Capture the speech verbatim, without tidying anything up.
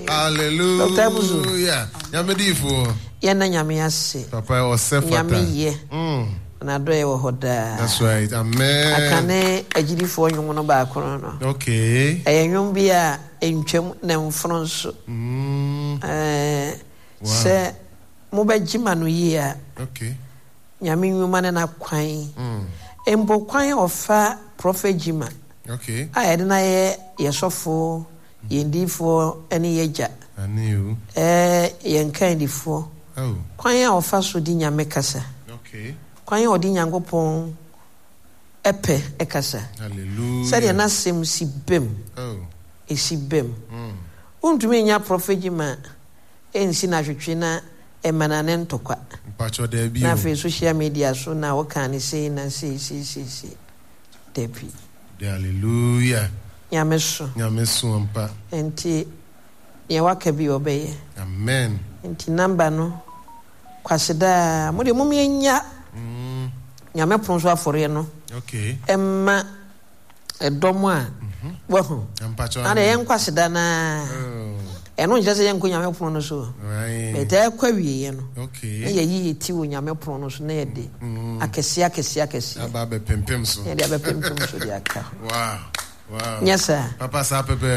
Hallelujah. Yamedifo. Yana nyame ase. Papa Osefata. Nyame ye. Mm. Na do e wo hoda. That's right. Amen. Akane agidifo nwom no ba akoro no. Okay. E nwom bi a entwam na mforo nso. Mm. Eh se mo ba gima no ye a. Okay. Nyame nwoma ne na kwan. Mm. Embo kwan ofa prophet gima. Okay. A yede na ye yesofo, yendifo ene yeja. Aniu. Eh yenkandifo. Oh. Kwan a ofa so di nyame kasa. Okay. Kwan a odi nyankopon epe ekasa. Hallelujah. Said na sem si bem. Oh. Esi bem. Mm. Untumi nya prophet gima ensi na hwetwe na emanane ntokwa. Pacho de bi. Na fe social media so na wo kan say na say say say say. Depi. Hallelujah. Nyame so. Nyame so ampa. Enti ye waka bi obeye. Amen. Enti number no kwaseda mo de mo nya. Mm. Nyame pronso afore no. Okay. Emma edomo a. Mhm. Wo ho. Ampacho. Ana yen kwaseda na. Oh. Eno nje se yen ko nyame prono no so. Right. Me ta kwa wiye no. Okay. Na ye yi ti wo nyame prono no so na ye de. Akese akese akese. Aba be pempem so. Ye de be pempem so de aka. Wow. Wow. Yes sir. Papa sa pepe